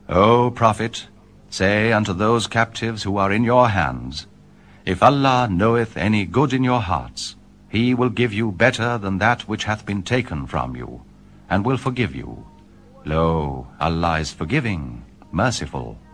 O Prophet, say unto those captives who are in your hands, If Allah knoweth any good in your hearts, He will give you better than that which hath been taken from you, and will forgive you. Lo, Allah is forgiving, merciful.